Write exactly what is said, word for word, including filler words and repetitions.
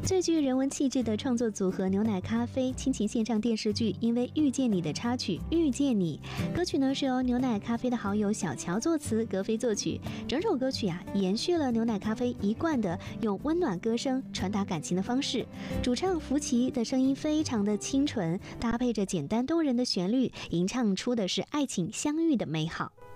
最具人文气质的创作组合牛奶咖啡倾情献唱电视剧《因为遇见你》的插曲《遇见你》。歌曲呢是由牛奶咖啡的好友小乔作词，格飞作曲。整首歌曲啊延续了牛奶咖啡一贯的用温暖歌声传达感情的方式。主唱福奇的声音非常的清纯，搭配着简单动人的旋律，吟唱出的是爱情相遇的美好。